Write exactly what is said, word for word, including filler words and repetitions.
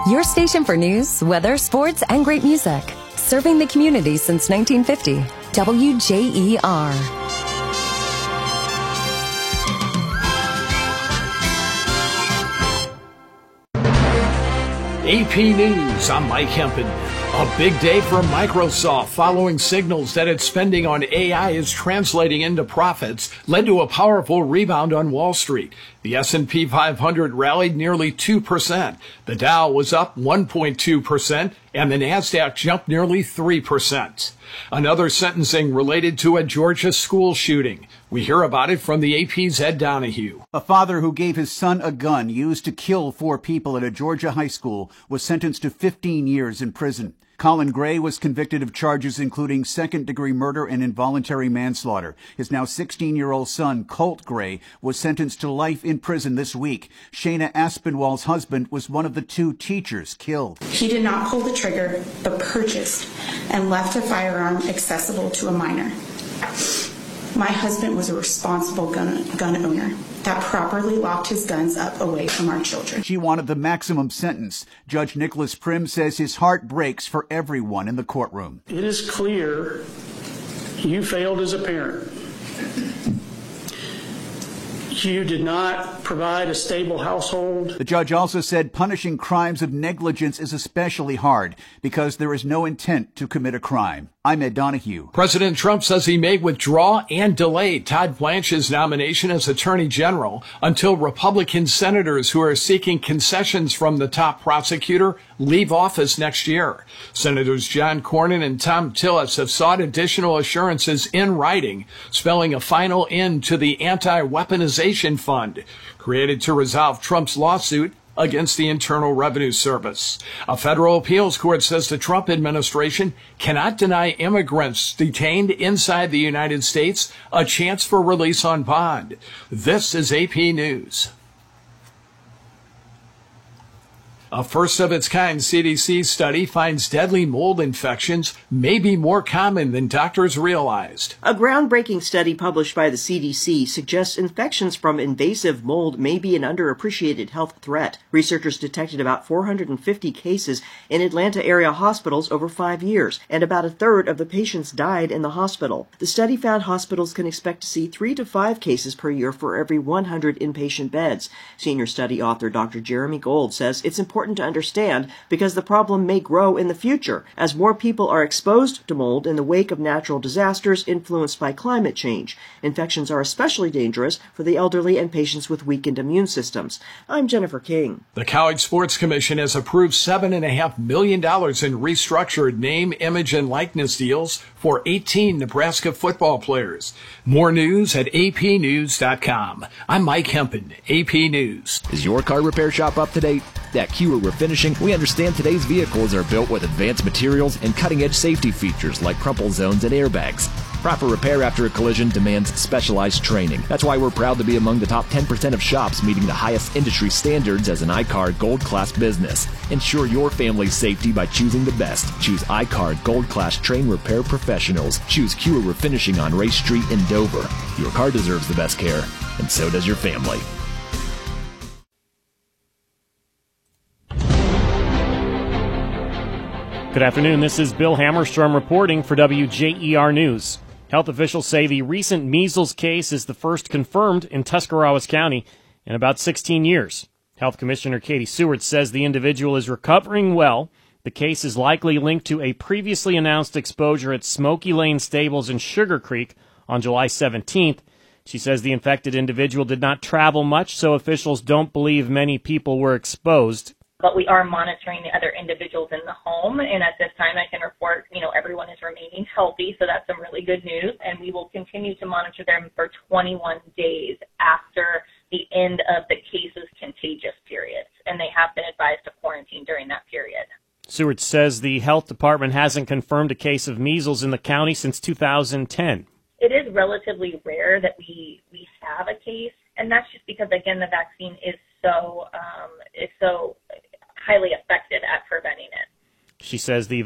Your station for news, weather, sports, and great music. Serving the community since nineteen fifty. W J E R. A P News, I'm Mike Hempen. A big day for Microsoft following signals that its spending on A I is translating into profits led to a powerful rebound on Wall Street. The S and P five hundred rallied nearly two percent. The Dow was up one point two percent and the NASDAQ jumped nearly three percent. Another sentencing related to a Georgia school shooting. We hear about it from the A P's Ed Donahue. A father who gave his son a gun used to kill four people at a Georgia high school was sentenced to fifteen years in prison. Colin Gray was convicted of charges including second-degree murder and involuntary manslaughter. His now sixteen-year-old son, Colt Gray, was sentenced to life in prison this week. Shayna Aspinwall's husband was one of the two teachers killed. He did not pull the trigger, but purchased and left a firearm accessible to a minor. My husband was a responsible gun, gun owner that properly locked his guns up away from our children. She wanted the maximum sentence. Judge Nicholas Prim says his heart breaks for everyone in the courtroom. It is clear you failed as a parent. You did not provide a stable household. The judge also said punishing crimes of negligence is especially hard because there is no intent to commit a crime. I'm Ed Donahue. President Trump says he may withdraw and delay Todd Blanche's nomination as Attorney General until Republican senators who are seeking concessions from the top prosecutor leave office next year. Senators John Cornyn and Tom Tillis have sought additional assurances in writing, spelling a final end to the Anti-Weaponization Fund, created to resolve Trump's lawsuit against the Internal Revenue Service. A federal appeals court says the Trump administration cannot deny immigrants detained inside the United States a chance for release on bond. This is A P News. A first-of-its-kind C D C study finds deadly mold infections may be more common than doctors realized. A groundbreaking study published by the C D C suggests infections from invasive mold may be an underappreciated health threat. Researchers detected about four hundred fifty cases in Atlanta area hospitals over five years, and about a third of the patients died in the hospital. The study found hospitals can expect to see three to five cases per year for every one hundred inpatient beds. Senior study author Doctor Jeremy Gold says it's important to understand because the problem may grow in the future as more people are exposed to mold in the wake of natural disasters influenced by climate change. Infections are especially dangerous for the elderly and patients with weakened immune systems. I'm Jennifer King. The College Sports Commission has approved seven point five million dollars in restructured name, image, and likeness deals for eighteen Nebraska football players. More news at A P news dot com. I'm Mike Hempen, A P News. Is your car repair shop up to date? At Kewer Refinishing, we understand today's vehicles are built with advanced materials and cutting-edge safety features like crumple zones and airbags. Proper repair after a collision demands specialized training. That's why we're proud to be among the top ten percent of shops meeting the highest industry standards as an I C A R Gold Class business. Ensure your family's safety by choosing the best. Choose I C A R Gold Class Train Repair Professionals. Choose Kewer Refinishing on Race Street in Dover. Your car deserves the best care, and so does your family. Good afternoon. This is Bill Hammerstrom reporting for W J E R News. Health officials say the recent measles case is the first confirmed in Tuscarawas County in about sixteen years. Health Commissioner Katie Seward says the individual is recovering well. The case is likely linked to a previously announced exposure at Smoky Lane Stables in Sugar Creek on July seventeenth. She says the infected individual did not travel much, so officials don't believe many people were exposed. But we are monitoring the other individuals in the home, and at this time I can report, you know, everyone is remaining healthy, so that's some really good news, and we will continue to monitor them for twenty-one days after the end of the case's contagious period, and they have been advised to quarantine during that period. Seward says the health department hasn't confirmed a case of measles in the county since two thousand ten. It is relatively rare that we, we have a case, and that's just because, again, the vaccine is so um, is so highly effective at preventing it. She says the